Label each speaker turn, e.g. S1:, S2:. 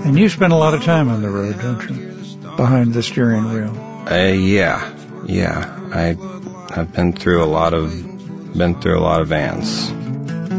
S1: And you spend a lot of time on the road, don't you? Behind the steering wheel.
S2: Yeah. I've been through a lot of vans.